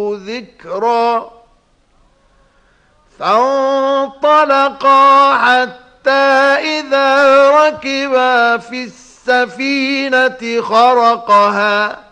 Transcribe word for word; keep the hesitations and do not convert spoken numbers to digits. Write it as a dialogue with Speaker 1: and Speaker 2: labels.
Speaker 1: ذكرا فانطلقا حتى إذا ركبا في السفينة خرقها